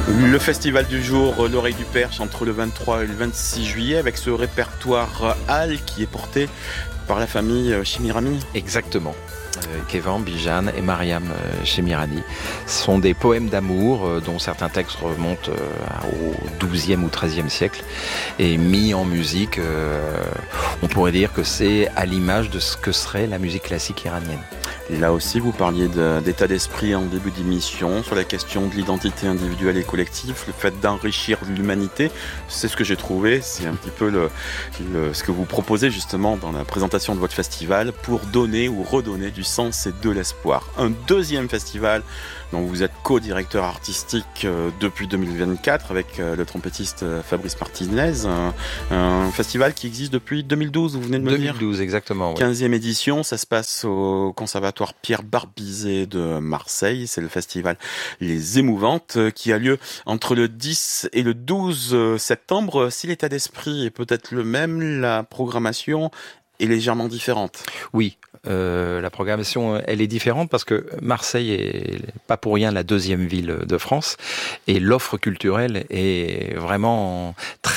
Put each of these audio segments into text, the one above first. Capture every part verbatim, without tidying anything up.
Le festival du jour, l'Oreille du Perche, entre le vingt-trois et le vingt-six juillet, avec ce répertoire Al qui est porté par la famille Chemirani. Exactement. Euh, Kevan, Bijan et Mariam euh, Chemirani sont des poèmes d'amour euh, dont certains textes remontent euh, au douzième ou treizième siècle et mis en musique. Euh, on pourrait dire que c'est à l'image de ce que serait la musique classique iranienne. Là aussi, vous parliez de, d'état d'esprit en début d'émission, sur la question de l'identité individuelle et collective, le fait d'enrichir l'humanité. C'est ce que j'ai trouvé, c'est un petit peu le, le, ce que vous proposez justement dans la présentation de votre festival pour donner ou redonner du sens et de l'espoir. Un deuxième festival dont vous êtes co-directeur artistique euh, depuis deux mille vingt-quatre avec euh, le trompettiste euh, Fabrice Martinez, un, un festival qui existe depuis deux mille douze, vous venez de me deux dire. deux mille douze, exactement. Ouais. quinzième édition, ça se passe au Conservatoire Pierre Barbizet de Marseille. C'est le festival Les Émouvantes qui a lieu entre le dix et le douze septembre. Si l'état d'esprit est peut-être le même, la programmation est légèrement différente. Oui. Euh, la programmation, elle est différente parce que Marseille est pas pour rien la deuxième ville de France et l'offre culturelle est vraiment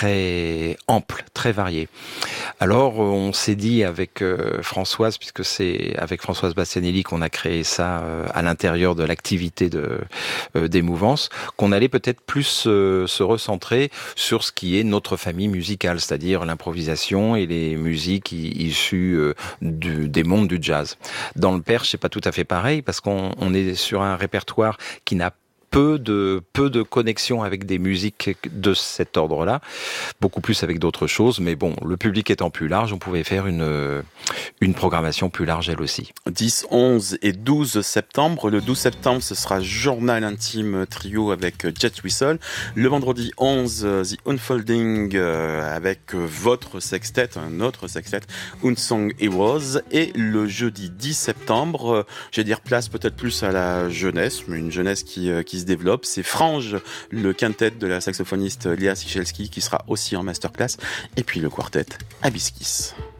très ample, très variée. Alors, on s'est dit avec euh, Françoise, puisque c'est avec Françoise Bastianelli qu'on a créé ça euh, à l'intérieur de l'activité de euh, des Mouvances, qu'on allait peut-être plus euh, se recentrer sur ce qui est notre famille musicale, c'est-à-dire l'improvisation et les musiques issues euh, du, des mondes du jazz. Dans le Perche, c'est pas tout à fait pareil parce qu'on on est sur un répertoire qui n'a peu de peu de connexion avec des musiques de cet ordre-là, beaucoup plus avec d'autres choses, mais bon, le public étant plus large, on pouvait faire une une programmation plus large elle aussi. dix, onze et douze septembre. Le douze septembre, ce sera Journal Intime Trio avec Jet Whistle. Le vendredi onze, The Unfolding avec votre sextet, un autre sextet, Unsung Heroes. Et le jeudi dix septembre, j'ai dire place peut-être plus à la jeunesse, mais une jeunesse qui qui se développe. C'est Frange, le quintet de la saxophoniste Léa Sichelski qui sera aussi en masterclass. Et puis le quartet Abiskis.